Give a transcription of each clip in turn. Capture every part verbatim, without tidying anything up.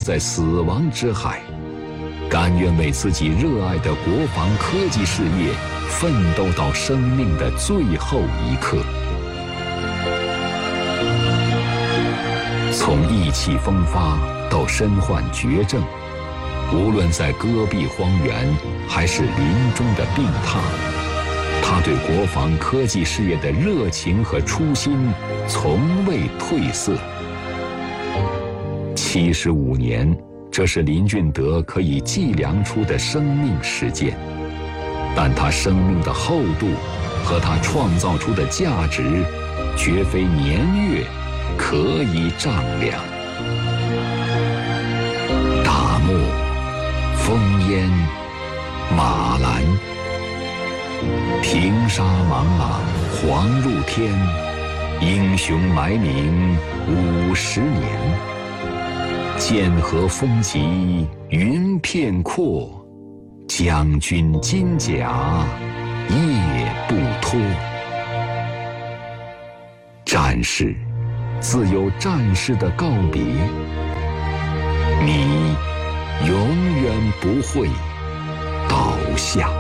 在死亡之海，甘愿为自己热爱的国防科技事业奋斗到生命的最后一刻。从意气风发到身患绝症，无论在戈壁荒原还是临终的病榻，他对国防科技事业的热情和初心从未褪色。七十五年，这是林俊德可以计量出的生命时间，但他生命的厚度和他创造出的价值，绝非年月可以丈量。大漠、烽烟、马兰，平沙莽莽，黄入天，英雄埋名五十年。剑河风急云片阔，将军金甲夜不脱。战士，自有战士的告别，你永远不会倒下。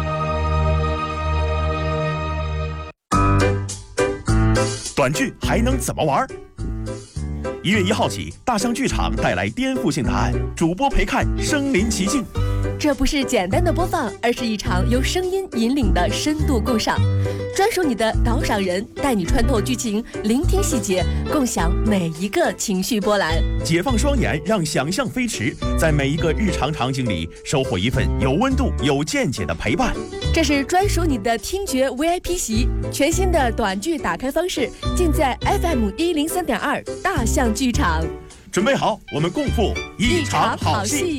短剧还能怎么玩？一月一号起，大象剧场带来颠覆性答案，主播陪看身临其境。 这不是简单的播放，而是一场由声音引领的深度共赏。专属你的导赏人，带你穿透剧情，聆听细节，共享每一个情绪波澜。 解放双眼，让想象飞驰，在每一个日常场景里收获一份有温度、有见解的陪伴。 这是专属你的听觉 V I P 席，全新的短剧打开方式，尽在 F M 一零三点二大象剧场。 准备好，我们共赴一场好戏。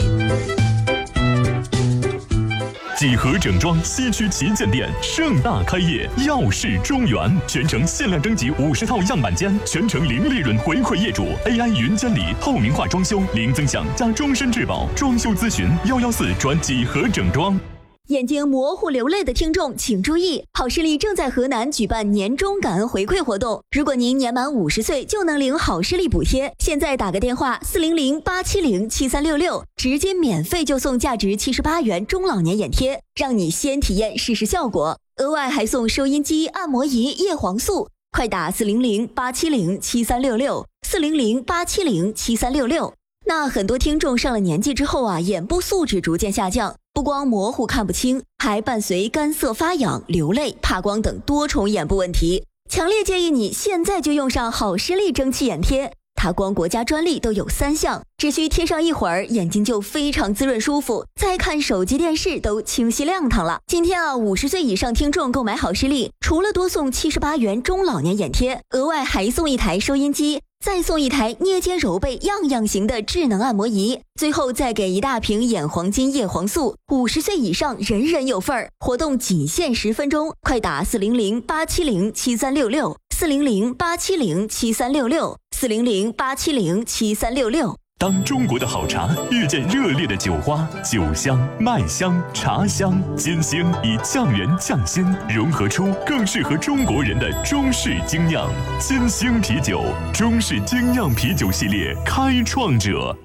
几何整装西区旗舰店盛大开业，耀世中原，全程限量征集五十套样板间，全程零利润回馈业主 ，A I 云监理，透明化装修，零增享加终身质保，装修咨询幺幺四转几何整装。 眼睛模糊流泪的听众请注意，好视力正在河南举办年终感恩回馈活动，如果您年满五十岁就能领好视力补贴，现在打个电话四零零八七零七三六六，直接免费就送价值七十八元中老年眼贴，让你先体验试试效果，额外还送收音机、按摩仪、叶黄素，快打四零零八七零七三六六，四零零八七零七三六六。那很多听众上了年纪之后啊，眼部素质逐渐下降，不光模糊看不清，还伴随干涩发痒、流泪、怕光等多重眼部问题。强烈建议你现在就用上好视力蒸汽眼贴，它光国家专利都有三项，只需贴上一会儿，眼睛就非常滋润舒服，再看手机电视都清晰亮堂了。今天啊，五十岁以上听众购买好视力，除了多送七十八元中老年眼贴，额外还送一台收音机，再送一台捏肩揉背样样行的智能按摩仪，最后再给一大瓶眼黄金叶黄素，五十岁以上人人有份儿。活动仅限十分钟，快打四零零八七零七三六六，四零零八七零七三六六，四零零八七零七三六六。 当中国的好茶遇见热烈的酒花，酒香、麦香、茶香、金星以酱圆酱鲜，融合出更适合中国人的中式精酿。金星啤酒，中式精酿啤酒系列开创者。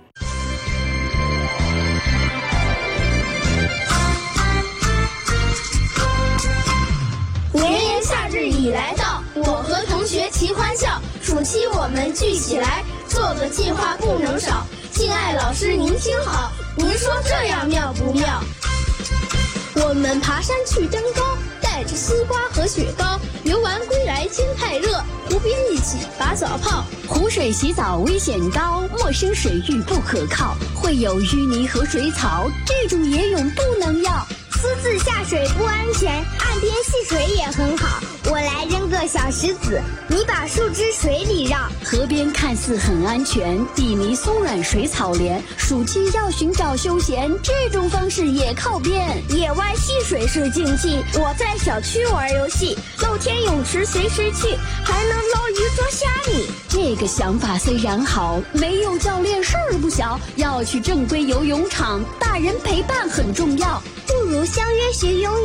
炎炎夏日已来到，我和同学齐欢笑，暑期我们聚起来，做个计划不能少。敬爱老师您听好，您说这样妙不妙？我们爬山去登高，带着西瓜和雪糕，游玩归来天太热，湖边一起打早泡。 湖水洗澡危险高，陌生水域不可靠，会有淤泥和水草，这种野泳不能要。 私自下水不安全，岸边戏水也很好。我来扔个小石子，你把树枝水里绕。 河边看似很安全，地泥松软水草连，暑期要寻找休闲，这种方式也靠边。 野外戏水是禁忌，我在小区玩游戏，露天泳池随时去，还能捞鱼捉虾米。 这个想法虽然好，没有教练事儿不小，要去正规游泳场，大人陪伴很重要。 不如相约学游泳，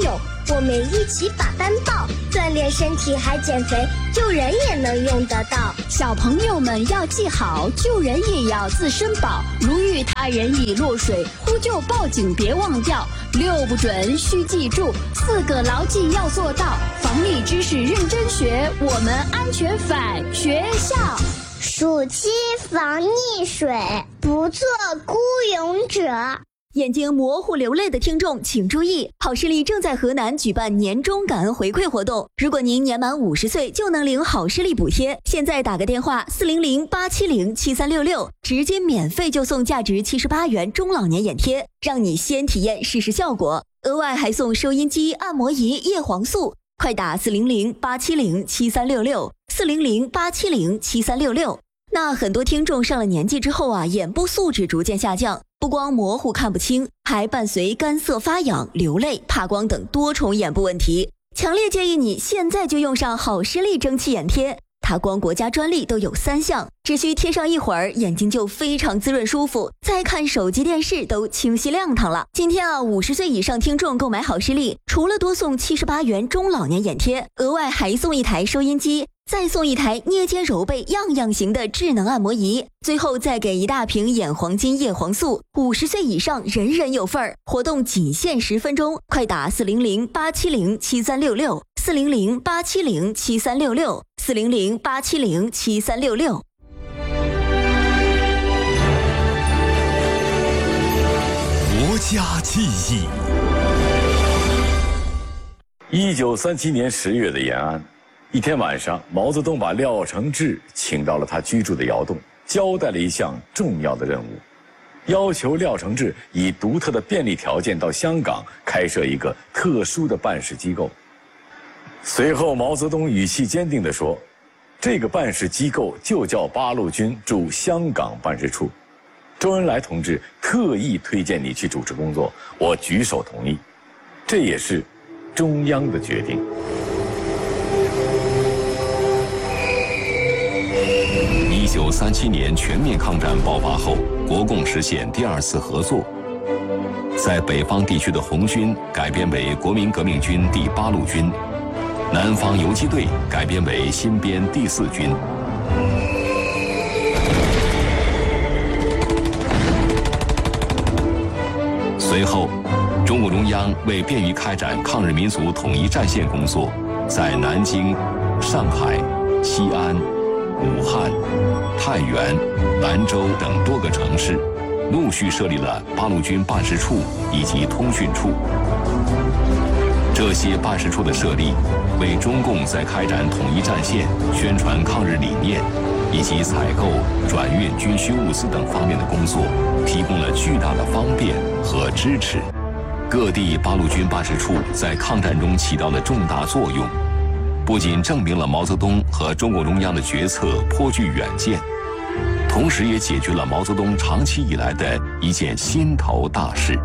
我们一起把单报，锻炼身体还减肥，救人也能用得到。 小朋友们要记好，救人也要自身保。如遇他人已落水，呼救报警别忘掉。六不准需记住，四个牢记要做到。防疫知识认真学，我们安全返学校。 暑期防溺水，不做孤勇者。 眼睛模糊流泪的听众请注意，好视力正在河南举办年终感恩回馈活动，如果您年满五十岁就能领好视力补贴。现在打个电话四零零八七零七三六六，直接免费就送价值七十八元中老年眼贴，让你先体验试试效果，额外还送收音机、按摩仪、叶黄素。快打四零零八七零七三六六，四零零八七零七三六六。那很多听众上了年纪之后啊，眼部素质逐渐下降，不光模糊看不清，还伴随干涩发痒、流泪、怕光等多重眼部问题。强烈建议你现在就用上好视力蒸汽眼贴，它光国家专利都有三项，只需贴上一会儿，眼睛就非常滋润舒服，再看手机电视都清晰亮堂了。今天啊，五十岁以上听众购买好视力，除了多送七十八元中老年眼贴，额外还送一台收音机，再送一台捏肩揉背样样行的智能按摩仪，最后再给一大瓶眼黄金叶黄素。五十岁以上人人有份儿，活动仅限十分钟，快打四零零八七零七三六六，四零零八七零七三六六，四零零八七零七三六六。 国家记忆。 一九三七年十月的延安，一天晚上，毛泽东把廖承志请到了他居住的窑洞，交代了一项重要的任务，要求廖承志以独特的便利条件到香港开设一个特殊的办事机构。随后，毛泽东语气坚定地说：“这个办事机构就叫八路军驻香港办事处。周恩来同志特意推荐你去主持工作，我举手同意，这也是中央的决定。” 一九三七年全面抗战爆发后，国共实现第二次合作，在北方地区的红军改编为国民革命军第八路军，南方游击队改编为新编第四军。随后，中共中央为便于开展抗日民族统一战线工作，在南京、上海、西安、武汉、太原、兰州等多个城市，陆续设立了八路军办事处以及通讯处。这些办事处的设立，为中共在开展统一战线、宣传抗日理念以及采购、转运军需物资等方面的工作提供了巨大的方便和支持。各地八路军办事处在抗战中起到了重大作用，不仅证明了毛泽东和中共中央的决策颇具远见，同时也解决了毛泽东长期以来的一件心头大事。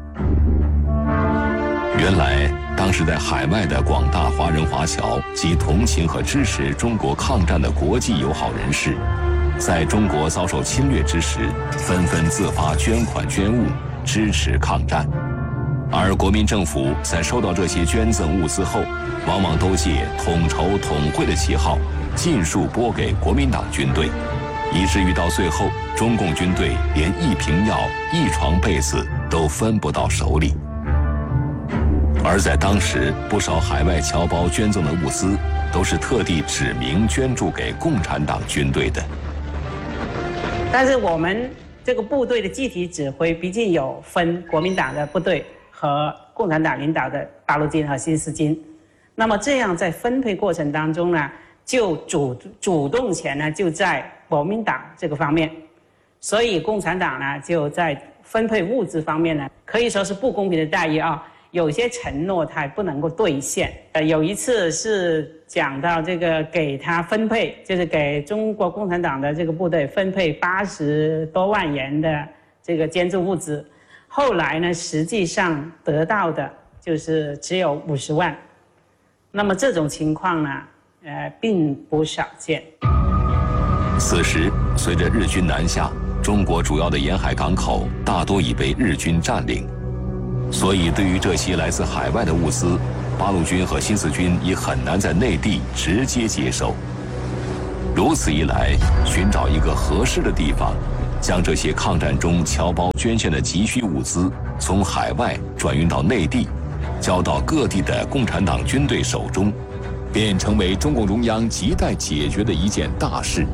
原来，当时在海外的广大华人华侨及同情和支持中国抗战的国际友好人士，在中国遭受侵略之时，纷纷自发捐款捐物，支持抗战。而国民政府在收到这些捐赠物资后，往往都借统筹统会的旗号，尽数拨给国民党军队，以至于到最后，中共军队连一瓶药、一床被子都分不到手里。而在当时，不少海外侨胞捐赠的物资，都是特地指明捐助给共产党军队的。 但是我们这个部队的具体指挥，毕竟有分国民党的部队和共产党领导的八路军和新四军。那么这样在分配过程当中呢，就主主动权呢就在国民党这个方面，所以共产党呢就在分配物资方面呢，可以说是不公平的待遇啊。有些承诺他不能够兑现。呃，有一次是讲到这个给他分配，就是给中国共产党的这个部队分配八十多万元的这个捐助物资，后来呢，实际上得到的就是只有五十万。那么这种情况呢，呃，并不少见。 此时，随着日军南下，中国主要的沿海港口大多已被日军占领。所以，对于这些来自海外的物资， 八路军和新四军已很难在内地直接接收。如此一来，寻找一个合适的地方，将这些抗战中侨胞捐献的急需物资从海外转运到内地，交到各地的共产党军队手中，便成为中共中央亟待解决的一件大事。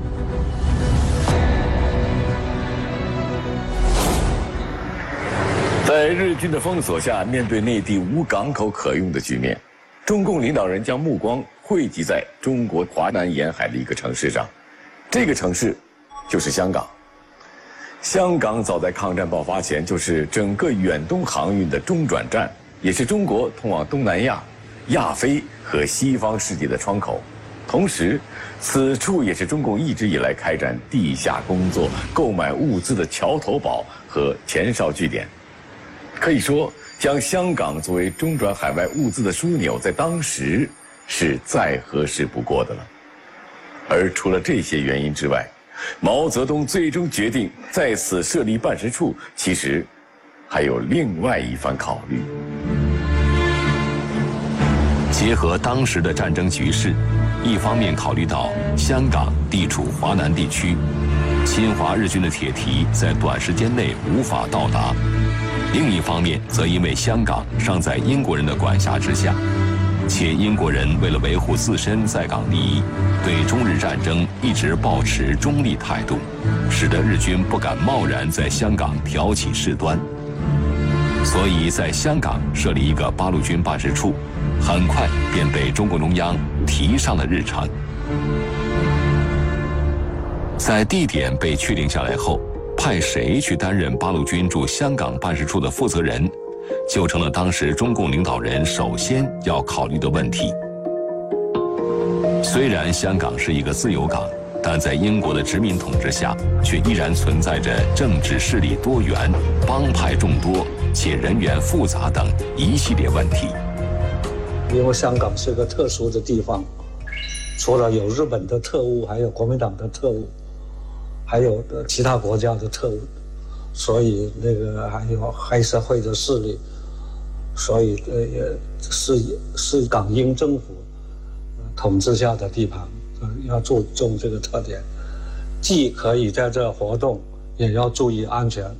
在日军的封锁下，面对内地无港口可用的局面，中共领导人将目光汇集在中国华南沿海的一个城市上，这个城市就是香港。香港早在抗战爆发前就是整个远东航运的中转站，也是中国通往东南亚、亚非和西方世界的窗口。同时，此处也是中共一直以来开展地下工作、购买物资的桥头堡和前哨据点。可以说，将香港作为中转海外物资的枢纽，在当时是再合适不过的了。而除了这些原因之外，毛泽东最终决定在此设立办事处，其实还有另外一番考虑。 结合当时的战争局势，一方面考虑到香港地处华南地区，侵华日军的铁蹄在短时间内无法到达；另一方面，则因为香港尚在英国人的管辖之下，且英国人为了维护自身在港利益，对中日战争一直保持中立态度，使得日军不敢贸然在香港挑起事端。所以在香港设立一个八路军办事处，很快便被中共中央提上了日程。在地点被确定下来后，派谁去担任八路军驻香港办事处的负责人，就成了当时中共领导人首先要考虑的问题。虽然香港是一个自由港，但在英国的殖民统治下，却依然存在着政治势力多元、帮派众多且人员复杂等一系列问题。 因为香港是个特殊的地方，除了有日本的特务，还有国民党的特务，还有其他国家的特务，所以那个还有黑社会的势力，所以呃也是是港英政府统治下的地盘，要注重这个特点，既可以在这活动，也要注意安全。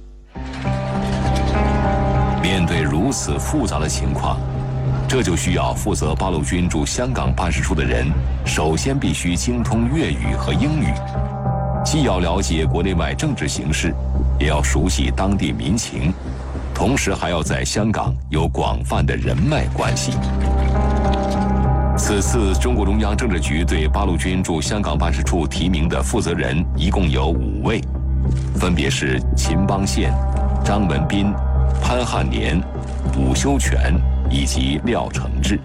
面对如此复杂的情况，这就需要负责八路军驻香港办事处的人，首先必须精通粤语和英语，既要了解国内外政治形势，也要熟悉当地民情，同时还要在香港有广泛的人脉关系。此次中共中央政治局对八路军驻香港办事处提名的负责人一共有五位，分别是秦邦宪、张文彬、潘汉年、伍修权以及廖承志。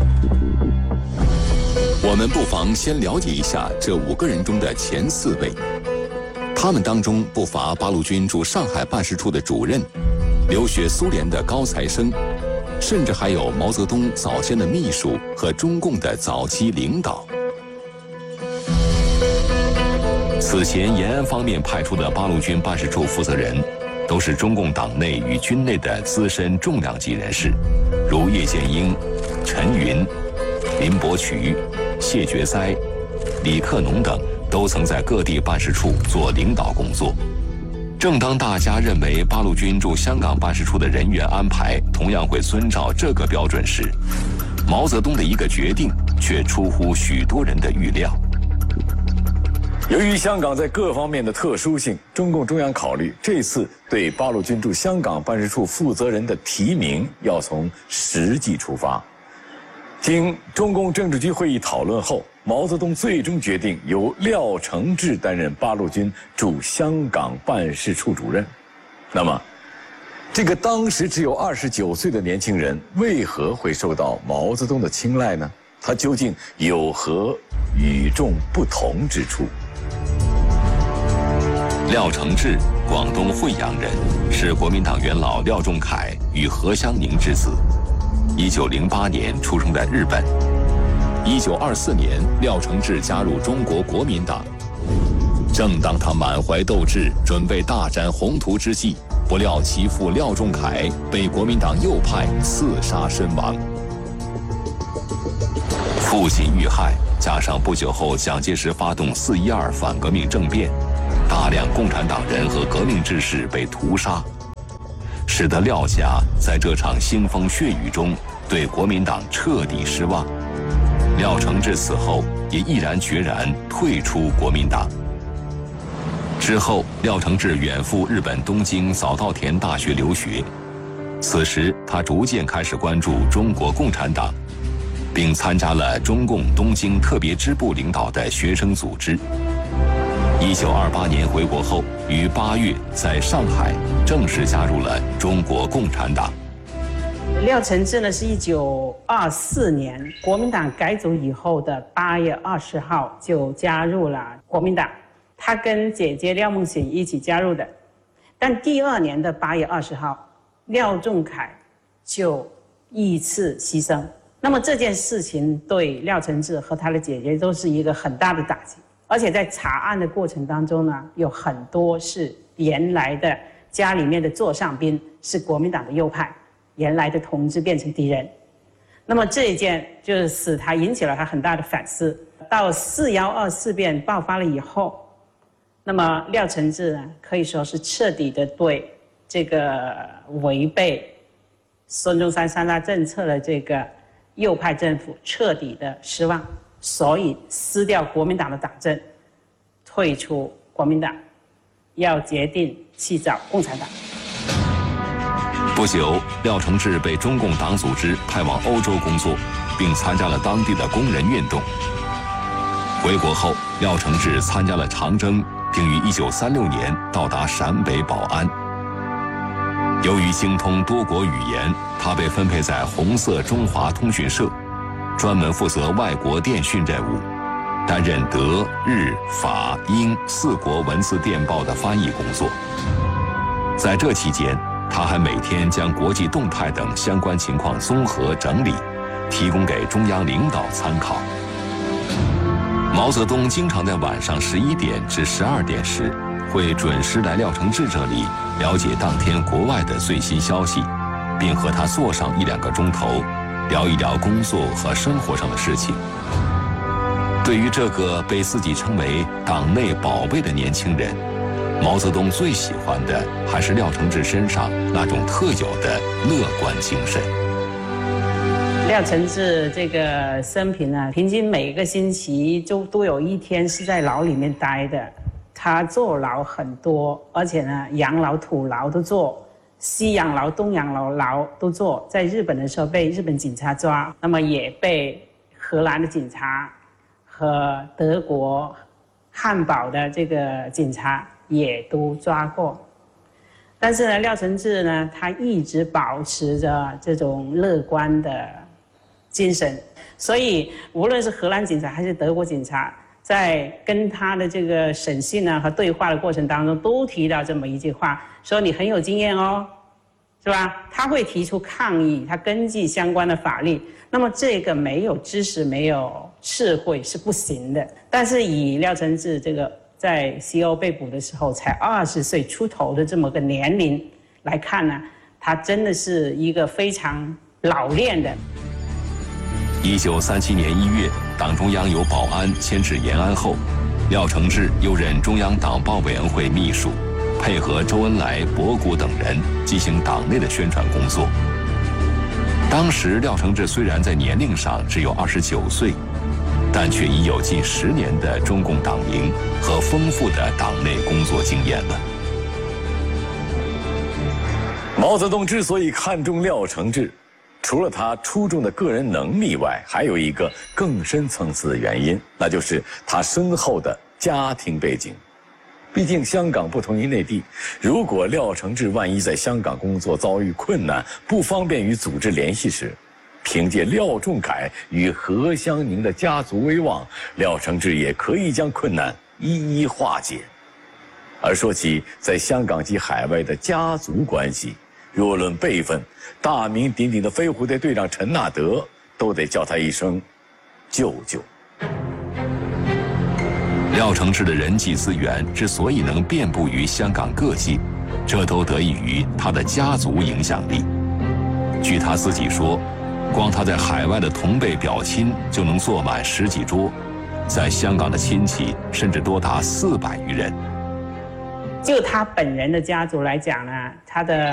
我们不妨先了解一下这五个人中的前四位。他们当中不乏八路军驻上海办事处的主任，留学苏联的高材生，甚至还有毛泽东早先的秘书和中共的早期领导。此前延安方面派出的八路军办事处负责人，都是中共党内与军内的资深重量级人士，如叶剑英、陈云、林伯渠、谢觉哉、李克农等，都曾在各地办事处做领导工作。正当大家认为八路军驻香港办事处的人员安排同样会遵照这个标准时，毛泽东的一个决定却出乎许多人的预料。 由于香港在各方面的特殊性，中共中央考虑这次对八路军驻香港办事处负责人的提名要从实际出发。经中共政治局会议讨论后，毛泽东最终决定由廖承志担任八路军驻香港办事处主任。那么，这个当时只有二十九岁的年轻人为何会受到毛泽东的青睐呢？他究竟有何与众不同之处？ 廖承志，广东惠阳人，是国民党元老廖仲恺与何香凝之子。一九零八年出生在日本。一九二四年，廖承志加入中国国民党。正当他满怀斗志，准备大展宏图之际，不料其父廖仲恺被国民党右派刺杀身亡。 父亲遇害，加上不久后蒋介石发动四一二反革命政变，大量共产党人和革命志士被屠杀，使得廖家在这场腥风血雨中对国民党彻底失望。廖承志死后也毅然决然退出国民党。之后，廖承志远赴日本东京早稻田大学留学，此时他逐渐开始关注中国共产党，并参加了中共东京特别支部领导的学生组织。一九二八年回国后，于八月在上海正式加入了中国共产党。 廖承志呢，是一九二四年国民党改组以后的八月二十号就加入了国民党，他跟姐姐廖梦醒一起加入的。但第二年的八月二十号，廖仲恺就遇刺牺牲。那么这件事情对廖承志和他的姐姐都是一个很大的打击，而且在查案的过程当中呢，有很多是原来的家里面的座上宾是国民党的右派，原来的同志变成敌人。那么这一件就是使他引起了他很大的反思。到四幺二事变爆发了以后，那么廖承志呢，可以说是彻底的对这个违背孙中山三大政策的这个右派政府彻底的失望，所以撕掉国民党的党政，退出国民党，要决定去找共产党。 不久，廖承志被中共党组织派往欧洲工作，并参加了当地的工人运动。回国后，廖承志参加了长征，并于一九三六年到达陕北保安。由于精通多国语言，他被分配在红色中华通讯社，专门负责外国电讯任务，担任德、日、法、英四国文字电报的翻译工作。在这期间，他还每天将国际动态等相关情况综合整理，提供给中央领导参考。毛泽东经常在晚上十一点至十二点时，会准时来廖承志这里了解当天国外的最新消息，并和他坐上一两个钟头，聊一聊工作和生活上的事情。对于这个被自己称为党内宝贝的年轻人，毛泽东最喜欢的还是廖承志身上那种特有的乐观精神。 廖承志这个生平呢，平均每个星期就都有一天是在牢里面待的。他坐牢很多，而且呢，洋牢、土牢都坐，西洋牢、东洋牢牢都坐。在日本的时候被日本警察抓，那么也被荷兰的警察和德国汉堡的这个警察也都抓过。但是呢，廖承志呢，他一直保持着这种乐观的精神，所以无论是荷兰警察还是德国警察，在跟他的这个审讯呢和对话的过程当中，都提到这么一句话，说你很有经验哦，是吧？他会提出抗议，他根据相关的法律，那么这个没有知识、没有智慧是不行的。但是以廖承志这个在西欧被捕的时候才二十岁出头的这么个年龄来看呢，他真的是一个非常老练的。 一九三七年一月，党中央由保安迁至延安后，廖承志又任中央党报委员会秘书，配合周恩来、博古等人进行党内的宣传工作。当时廖承志虽然在年龄上只有二十九岁，但却已有近十年的中共党龄和丰富的党内工作经验了。 毛泽东之所以看重廖承志，除了他出众的个人能力外，还有一个更深层次的原因，那就是他深厚的家庭背景。毕竟香港不同于内地，如果廖承志万一在香港工作遭遇困难，不方便与组织联系时，凭借廖仲恺与何香凝的家族威望，廖承志也可以将困难一一化解。而说起在香港及海外的家族关系，若论辈分，大名鼎鼎的飞虎队队长陈纳德都得叫他一声舅舅。 廖承志的人际资源之所以能遍布于香港各界，这都得益于他的家族影响力。据他自己说， 光他在海外的同辈表亲就能坐满十几桌，在香港的亲戚甚至多达四百余人。 就他本人的家族来讲呢，他的